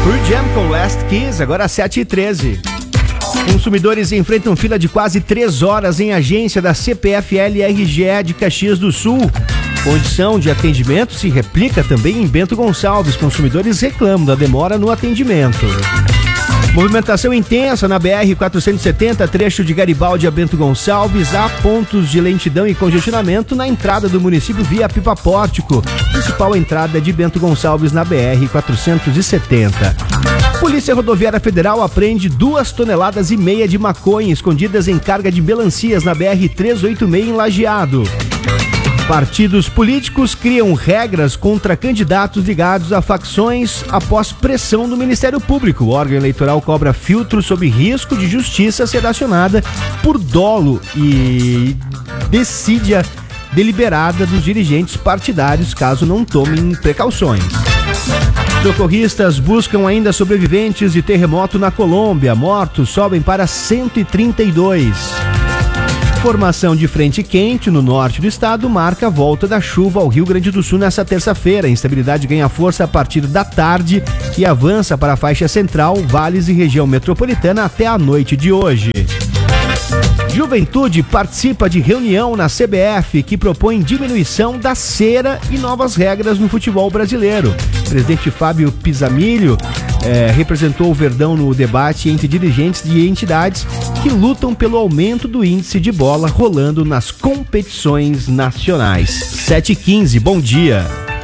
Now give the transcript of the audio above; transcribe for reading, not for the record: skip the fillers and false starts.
Pearl Jam com Last Kiss, agora 7h13. Consumidores enfrentam fila de quase 3 horas em agência da CPFL-RGE de Caxias do Sul. Condição de atendimento se replica também em Bento Gonçalves. Consumidores reclamam da demora no atendimento. Movimentação intensa na BR-470, trecho de Garibaldi a Bento Gonçalves. Há pontos de lentidão e congestionamento na entrada do município via Pipa Pórtico. Principal entrada de Bento Gonçalves na BR-470. Polícia Rodoviária Federal apreende 2,5 toneladas de maconha escondidas em carga de melancias na BR-386 em Lajeado. Partidos políticos criam regras contra candidatos ligados a facções após pressão do Ministério Público. O órgão eleitoral cobra filtro sob risco de justiça ser acionada por dolo e decídia deliberada dos dirigentes partidários caso não tomem precauções. Socorristas buscam ainda sobreviventes de terremoto na Colômbia. Mortos sobem para 132. Formação de frente quente no norte do estado marca a volta da chuva ao Rio Grande do Sul nesta terça-feira. A instabilidade ganha força a partir da tarde e avança para a faixa central, vales e região metropolitana até a noite de hoje. Juventude participa de reunião na CBF que propõe diminuição da cera e novas regras no futebol brasileiro. O presidente Fábio Pisamilho representou o Verdão no debate entre dirigentes de entidades que lutam pelo aumento do índice de bola rolando nas competições nacionais. 7h15, bom dia.